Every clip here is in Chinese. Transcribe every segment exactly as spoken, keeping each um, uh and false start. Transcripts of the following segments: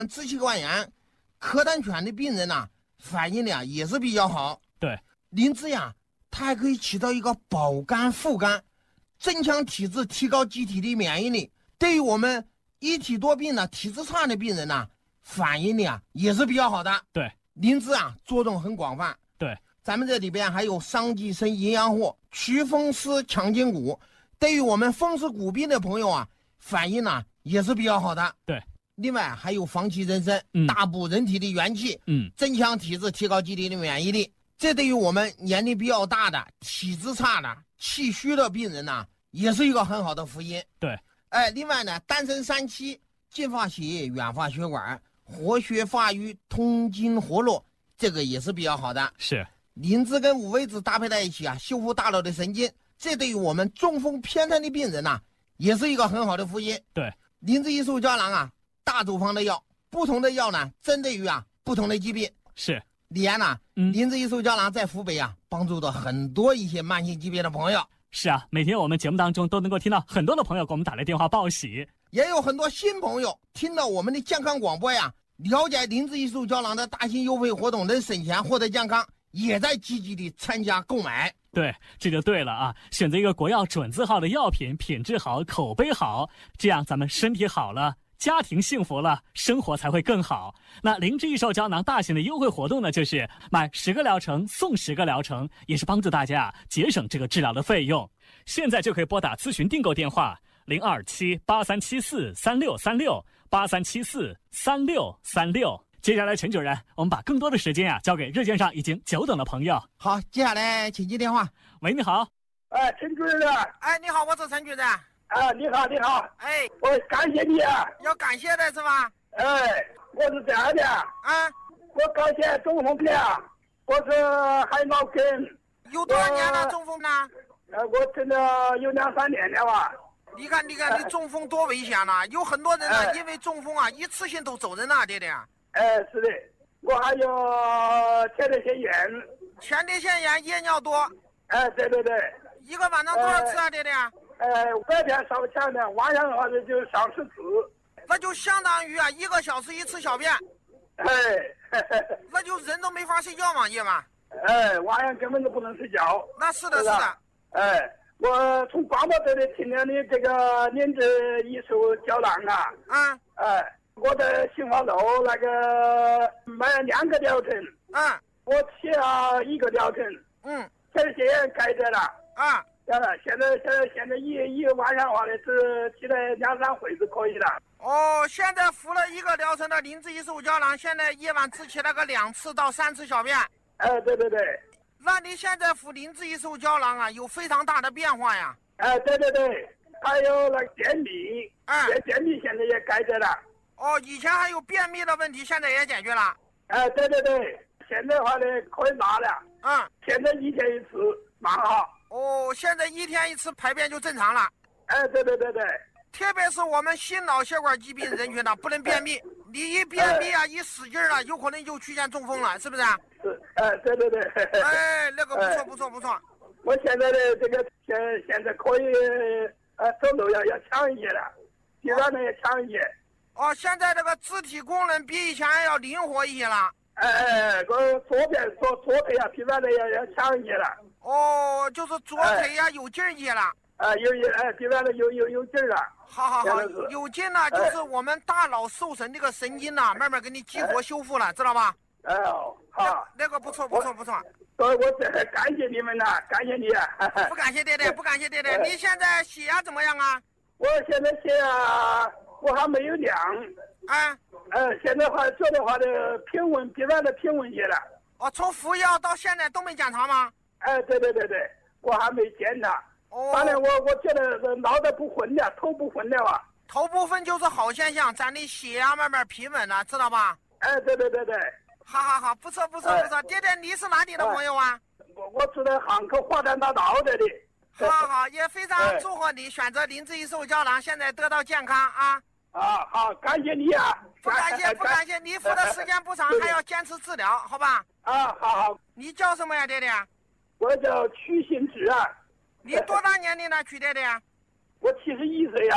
支气管炎、咳痰喘的病人呢、啊，反应呢也是比较好。 对， 灵芝呀，它还可以起到一个保肝护肝、增强体质、提高机体的免疫力。对于我们一体多病呢、体质差的病人呢、啊，反应力啊也是比较好的。 对， 灵芝啊作用很广泛。 对， 咱们这里边还有桑寄生营养货、祛风湿强筋骨，对于我们风湿骨病的朋友啊，反应呢也是比较好的。 对， 另外还有防气人参， 嗯、 大补人体的元气， 嗯， 增强体质，提高机体的免疫力。这对于我们年龄比较大的、体质差的、气虚的病人呢、啊，也是一个很好的福音。 对， 哎，另外呢，丹参三七，净化血液，软化血管，活血发瘀，通经活络，这个也是比较好的。 是。 灵芝跟五味子搭配在一起啊，修复大脑的神经，这对于我们中风偏瘫的病人呐、啊，也是一个很好的福音。 对， 灵芝益寿胶囊啊，大处方的药，不同的药呢，针对于啊不同的疾病。 是。 李安呐，嗯，灵芝益寿胶囊在湖北啊，帮助到很多一些慢性疾病的朋友。 是啊，每天我们节目当中都能够听到很多的朋友给我们打来电话报喜， 也有很多新朋友听到我们的健康广播呀，了解灵芝益寿胶囊的大型优惠活动，能省钱获得健康。也在积极地参加购买。 对，这就对了啊！选择一个国药准字号的药品，品质好，口碑好，这样咱们身体好了，家庭幸福了，生活才会更好。那灵芝益寿胶囊大型的优惠活动呢，就是买十个疗程送十个疗程，也是帮助大家啊节省这个治疗的费用。现在就可以拨打咨询订购电话零二七八三七四三六三六八三七四三六三六。接下来，陈主任，我们把更多的时间啊交给热线上已经久等的朋友。 好，接下来请接电话。 喂，你好。 哎，陈主任啊。 哎，你好，我是陈主任。 啊，你好，你好。 哎， 我感谢你啊。 要感谢的是吧？ 哎，我是这样的。 啊。 我刚才中风了，我是还脑梗。 有多少年了中风呢？ 呃，我真的有两三年了吧。 你看，你看，你中风多危险呐、啊！有很多人呢、啊， 哎、 因为中风啊，一次性都走人了，爹爹。 哎，是的，我还有前列腺炎， 前列腺炎、夜尿多。 哎，对对对。 一个晚上多少次啊，爹爹？ 哎，白天上强的，晚上的话就上十次。 那就相当于啊，一个小时一次小便。 哎， 那就人都没法睡觉嘛，夜晚。 哎，晚上根本就不能睡觉。 那是的，是的。 哎，我从广播这里听了你这个灵芝益寿胶囊啊。 啊。 哎。我在杏花楼那个买了两个疗程， 啊， 我吃了一个疗程， 嗯， 前列腺炎改善了， 啊， 现在现在现在现在一一个晚上话的是吃了两三回是可以的。 哦，现在服了一个疗程的灵芝益寿胶囊，现在夜晚只起了个两次到三次小便。 哎，对对对。 那你现在服灵芝益寿胶囊啊，有非常大的变化呀。 哎，对对对，还有那个便秘， 啊， 便秘现在也改善了。 哦，以前还有便秘的问题，现在也解决了。 哎，对对对，现在的话呢可以拿了。 嗯， 现在一天一次，蛮好。 哦，现在一天一次排便就正常了。 哎，对对对对。 特别是我们心脑血管疾病人群呢，不能便秘。你一便秘啊，一使劲了，有可能就出现中风了，是不是？ 是，哎，对对对。 哎，那个不错不错不错。 我现在的这个现现在可以，呃，走路要要强一些了，其他的也强一些。 哦，现在这个肢体功能比以前要灵活一些了。 哎哎，我左边左左腿呀，平常的要要强一些了。 哦，就是左腿呀、哎、有劲儿一些了。 啊，有有哎，平常的有有有劲儿了。 好好好，有劲呢，就是我们大脑受损这个神经呐、啊，慢慢给你激活修复了，知道吧？ 哎哦，好， 那个不错不错不错。 所以我这感谢你们呐，感谢你。 不感谢爹爹，不感谢爹爹。你现在血压怎么样啊？ 我现在血压我还没有量。 啊。 呃，现在话做的话的平稳，比原来平稳些了。 哦，从服药到现在都没检查吗？ 哎，对对对对，我还没检查。 哦。 反正我我觉得脑袋不昏了，头不昏了啊。 头部分就是好现象，咱的血压慢慢平稳了，知道吧？ 哎，对对对对。 好好好，不错不错不错。爹爹，你是哪里的朋友啊？ 我我住在汉口华山大道这里。 好好好，也非常祝贺你选择灵芝益寿胶囊，现在得到健康啊！ 啊，好，感谢你啊！ 不感谢不感谢，你服的时间不长，还要坚持治疗，好吧？ 啊，好好。 你叫什么呀，爹爹？ 我叫曲新志啊。 你多大年龄了，曲爹爹？ 我七十一岁呀。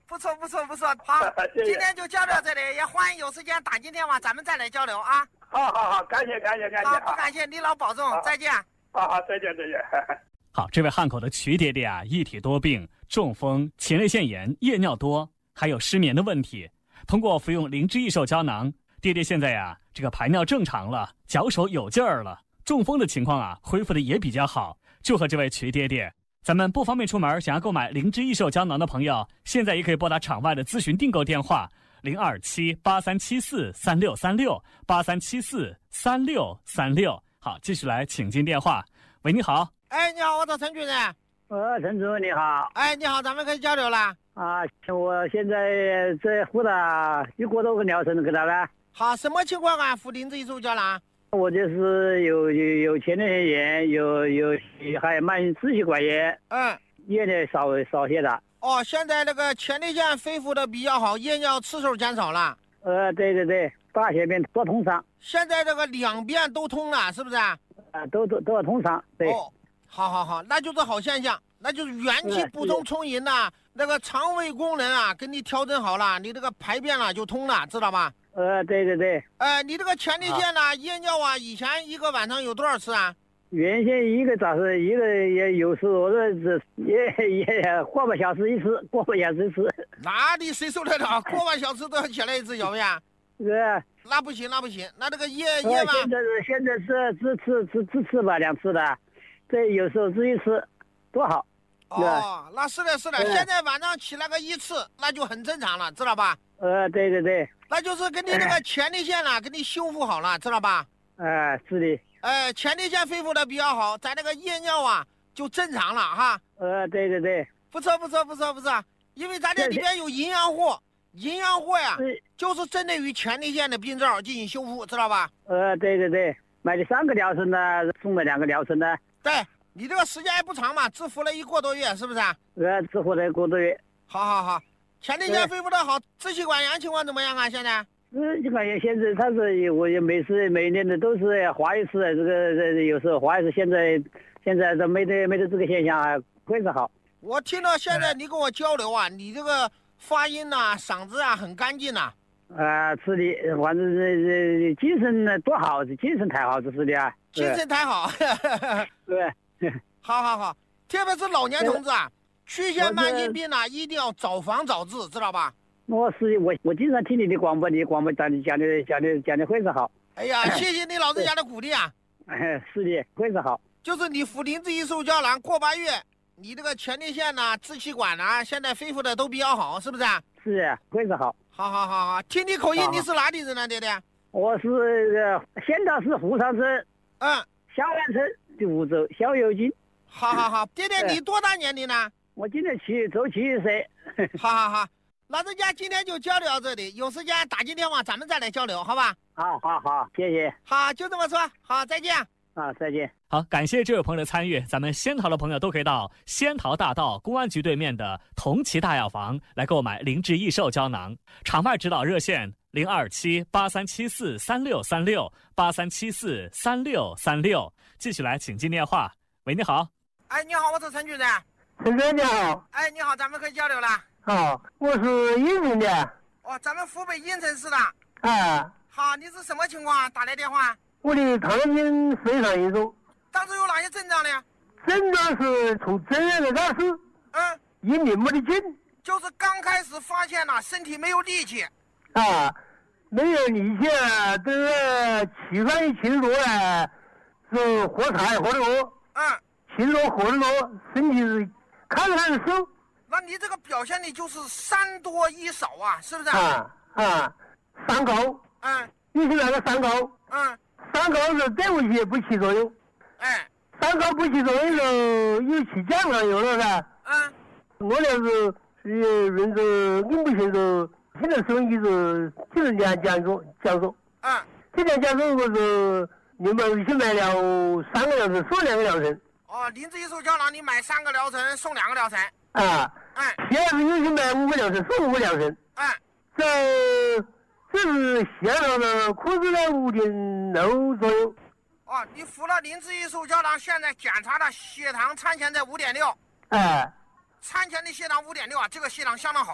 不错不错不错，好， 谢谢今天就交流这里，也欢迎有时间打进电话，咱们再来交流啊。 好好好，感谢感谢感谢。 好，不感谢，你老保重，再见。 好好，再见再见。 好，这位汉口的瞿爹爹啊，一体多病，中风、前列腺炎、夜尿多，还有失眠的问题。通过服用灵芝益寿胶囊，爹爹现在呀、啊，这个排尿正常了，脚手有劲儿了，中风的情况啊，恢复的也比较好。祝贺这位瞿爹爹！咱们不方便出门，想要购买灵芝益寿胶囊的朋友，现在也可以拨打场外的咨询订购电话零二七八三七四三六三六八三七四三六三六。好，继续来请进电话。喂，你好。 哎，你好，我找陈主任。 呃，陈主任你好。 哎，你好，咱们可以交流了。 啊，我现在在服了一个多个疗程，给他了。 好，什么情况啊？服灵芝益寿胶囊？ 我就是有有有前列腺炎，有有还有慢性支气管炎， 嗯， 夜尿少少些的。 哦，现在那个前列腺恢复的比较好，夜尿次数减少了。 呃，对对对，大小便都通畅。 现在这个两便都通了，是不是？啊， 都都都要通畅。对。 哦，好好好，那就是好现象，那就是元气补充充盈呐，那个肠胃功能啊，给你调整好了，你这个排便了就通了，知道吧？ 呃，对对对。 呃，你这个前列腺呢，夜尿啊，以前一个晚上有多少次啊？ 原先一个早上，一个也有时我这这也也过半小时一次，过半小时一次。 哪里谁受得了？过半小时都要起来一次，有没有？ 是。 那不行，那不行，那这个夜呃、 夜晚。 现在是现在是只吃只只吃吧，两次的，这有时候只一次，多好。 哦，那是的，是的，现在晚上起来个一次，那就很正常了，知道吧？ 呃，对对对。 那就是给你那个前列腺呢，给你修复好了，知道吧？ 哎、呃，是的。 呃，前列腺恢复的比较好，咱那个夜尿啊就正常了哈。 呃，对对对。 不错不错不错不错，因为咱这里边有营养货，营养货呀，就是针对于前列腺的病灶进行修复，知道吧？ 呃，对对对，买了三个疗程的，送了两个疗程的。 对，你这个时间还不长嘛，只服了一个多月，是不是？ 呃，只服了一个多月。 好好好，前列腺恢复的好，支气管炎情况怎么样啊？现在？ 支气管炎现在他是我也每次每年的都是滑一次，这个这有时候滑一次，现在现在都没得没得这个现象啊，非常好。 我听到现在你跟我交流啊，你这个发音呐、啊、嗓子啊很干净呐。 啊，是的，反正这这精神呢多好，精神太好，这是的啊。 精神太好。 对。 好好好，特别是老年同志啊，去腺慢性病啊，一定要早防早治，知道吧？ 我是我我经常听你的广播，你广播讲的讲的讲的讲的非常好。 哎呀，谢谢你老人家的鼓励啊。 哎，是的，非常好。 就是你服灵芝益寿胶囊过八月，你这个前列腺呐、支气管呐、现在恢复的都比较好，是不是？ 是，非常好。 好好好好，听你口音，你是哪里人呢，爹爹？ 我是呃仙桃市湖上镇， 嗯， 下兰村第五州小油井。 好好好，爹爹你多大年龄呢？ 我今年七周七十岁。 好好好，老人家今天就交流到这里，有时间打进电话咱们再来交流，好吧？ 好好好，谢谢。 好，就这么说，好，再见。 啊，再见。 好，感谢这位朋友的参与。咱们仙桃的朋友都可以到仙桃大道公安局对面的同齐大药房来购买灵芝益寿胶囊。场外指导热线零二七八三七四三六三六八三七四三六三六。继续来请进电话。喂，你好。 哎，你好，我是陈局长。 陈哥你好。 哎，你好，咱们可以交流了。 好，我是应城的。 哦，咱们湖北应城市的。 啊。 好，你是什么情况？打来电话。 我的糖尿病非常严重。 当时有哪些症状呢？ 症状是从正月的开始， 嗯， 一年没得劲。 就是刚开始发现了身体没有力气。 啊，没有力气啊，这个吃饭一吃多啊，是喝菜喝得多。 嗯。 吃多喝得多，身体是看着很瘦。 那你这个表现力就是三多一少啊，是不是？ 啊啊，三高。 嗯。 你是那个三高？ 嗯。 三高是对不起不起作用。 哎。 三高不起作用就有起降了有了噻。 嗯。 我那是呃人是硬不行着，现在收音机是就是讲讲说讲说。 嗯。 这边讲说我是你们去买了三个疗程，送两个疗程。 哦，灵芝益寿胶囊你买三个疗程送两个疗程。 啊。 哎。 第二是又去买五个疗程，送五个疗程。 哎。 这这是下到了控制在五点六左右。 哦，你服了灵芝益寿胶囊，现在检查的血糖参前在五点六。 哎。 参前的血糖五点六啊，这个血糖相当好了。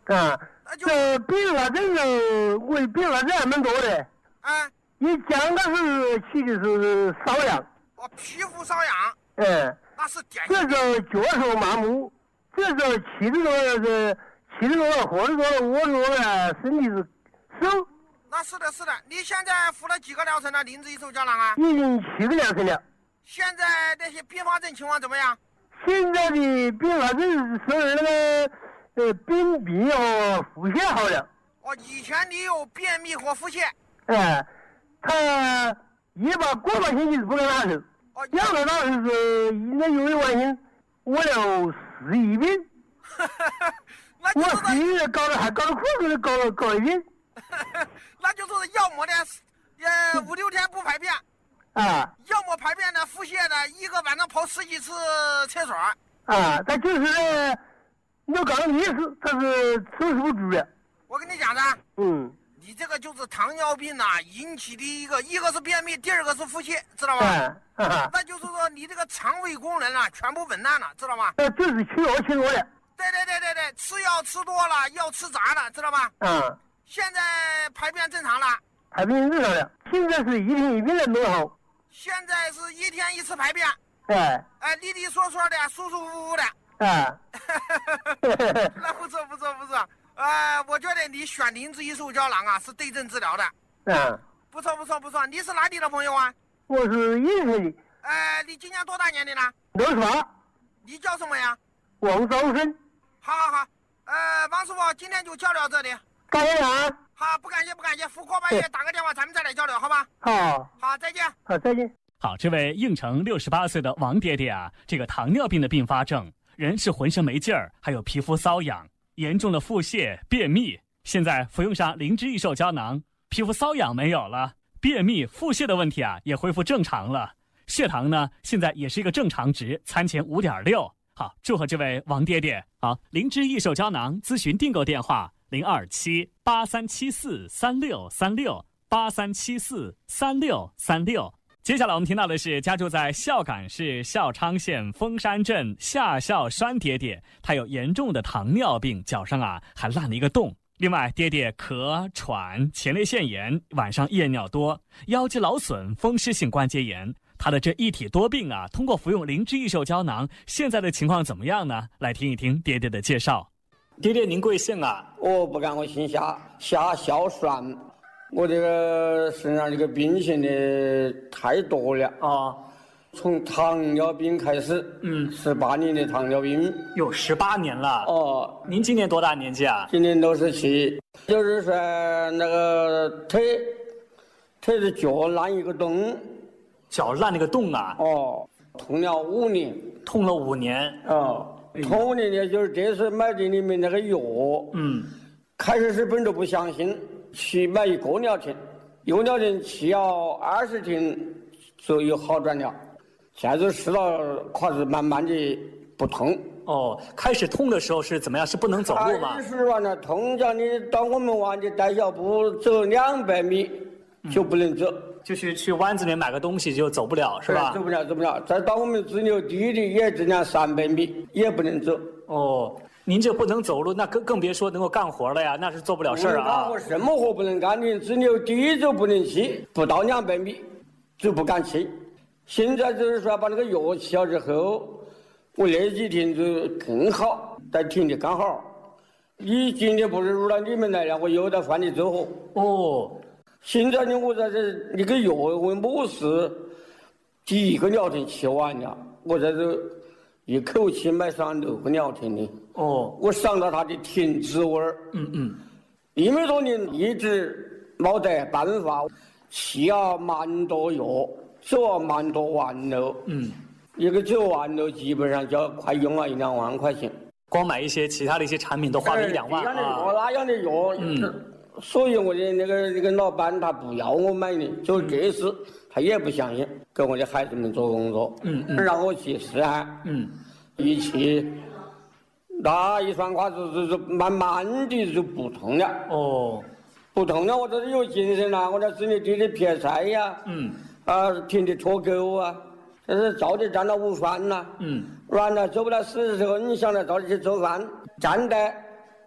啊，这并发症是我并发症还蛮多的。 啊， 一讲的是起的是瘙痒。 哦，皮肤瘙痒。 嗯， 那是典这型。 是脚手麻木，这是气的多了是气的多了，喝的多了，窝多了，身体是瘦。 那是的，是的。你现在服了几个疗程了？灵芝益寿胶囊啊？ 已经七个疗程了。 现在那些并发症情况怎么样？ 现在的并发症是那个呃便秘和腹泻好了。 哦，以前你有便秘和腹泻。 哎，他一把过把星期是不能拿手。 哦， 要的那是因为有一万心，我了十一遍。 那我就是十一遍搞了还搞了裤子搞了搞一遍。 那就是要么呢，呃五六天不排便。 啊， 要么排便呢，腹泻呢，一个晚上跑十几次厕所。 啊，他就是呢，我告诉你是，他是收拾不住的。 我跟你讲的， 嗯， 你这个就是糖尿病呐、啊、引起的一个，一个是便秘，第二个是腹泻，知道吧？ 啊啊， 那就是说你这个肠胃功能啊全部紊乱了，知道吗？ 那就是吃药吃多了。 对对对对对，吃药吃多了，药吃杂了，知道吧？ 啊， 现在排便正常了。 排便正常了，现在是一天一遍的弄好。 现在是一天一次排便， 哎， 哎，利利索索的，舒舒服服的。 啊， 那不错不错不错，呃，我觉得你选灵芝益寿胶囊啊是对症治疗的。 啊， 不错不错不错，你是哪里的朋友啊？ 我是应城的。 呃，你今年多大年龄了？ 六十八。 你叫什么呀？ 王少生。 好好好，呃，王师傅，今天就交流这里。 感谢啊。 好，不感谢不感谢，复课半夜打个电话，咱们再来交流，好吧？ 好， 好，再见。 好，再见。 好，这位应城六十八岁的王爹爹啊，这个糖尿病的并发症，人是浑身没劲儿，还有皮肤瘙痒，严重的腹泻、便秘。现在服用上灵芝益寿胶囊，皮肤瘙痒没有了，便秘、腹泻的问题啊也恢复正常了。血糖呢，现在也是一个正常值，餐前五点六。好，祝贺这位王爹爹。好，灵芝益寿胶囊咨询订购电话。零二七八三七四三六三六八三七四三六三六。接下来我们听到的是家住在孝感市孝昌县丰山镇夏孝栓爹爹，他有严重的糖尿病，脚上啊还烂了一个洞。另外，爹爹咳喘、前列腺炎，晚上夜尿多，腰肌劳损、风湿性关节炎。他的这一体多病啊，通过服用灵芝益寿胶囊，现在的情况怎么样呢？来听一听爹爹的介绍。爹爹，您贵姓啊？ 我不敢，我姓夏，夏孝栓。我这个身上这个病情的太多了哦， 从糖尿病开始， 嗯， 十八年的糖尿病， 有十八年了。 哦， 您今年多大年纪啊？ 今年六十七，就是说那个腿，腿的脚烂一个洞， 脚烂了个洞啊？ 哦，痛了五年， 痛了五年。 哦。痛五年呢，就是这次买的你们那个药， 嗯， 开始是本着不相信，去买一个疗程，一个疗程吃了二十天就有好转了，现在就吃了，开始慢慢的不痛。 哦，开始痛的时候是怎么样？是不能走路吗？ 开始完了痛，叫你到我们湾的带小步走两百米就不能走。嗯， 就是去湾子里面买个东西就走不了，是吧？ 走不了，走不了。再到我们支流地里也只能三百米，也不能走。 哦，您这不能走路，那更更别说能够干活了呀，那是做不了事儿啊。 我什么活不能干，连支流地都不能去，不到两百米就不敢去。现在就是说把那个药吃了之后，我那几天就更好，但听的刚好。你今天不是入了你们来了，我又在饭里走火。 哦。 现在呢，我在这那个药我没事，第一个疗程吃完了，我在这一口气买上六个疗程的。 哦， 我尝到它的甜滋味儿。 嗯嗯， 一百多年一直没得办法，吃了蛮多药，走了蛮多弯路。 嗯， 一个走弯路基本上就要快用了一两万块钱， 光买一些其他的一些产品都花了一两万啊。 那样的药，嗯。所以我的那个那个老板他不要我买的，就这次他也不相信，给我的孩子们做工作， 嗯嗯， 让我去试下， 嗯， 一去，那一双胯子就就慢慢的就不痛了， 哦， 不痛了，我这是有精神了，我这整天地的撇菜呀， 嗯， 啊，天天拖狗啊，这是早点站到午饭呐， 嗯， 软了走不了死的时候，你想着早点去做饭，站在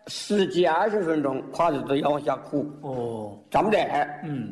十几二十分钟，胯子都要往下苦。 哦， 站不得。 嗯，